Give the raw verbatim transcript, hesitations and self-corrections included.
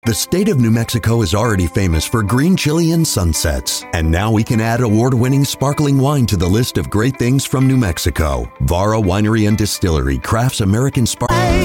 The state of New Mexico is already famous for green chili and sunsets. And now we can add award-winning sparkling wine to the list of great things from New Mexico. Vara Winery and Distillery crafts American sparkling.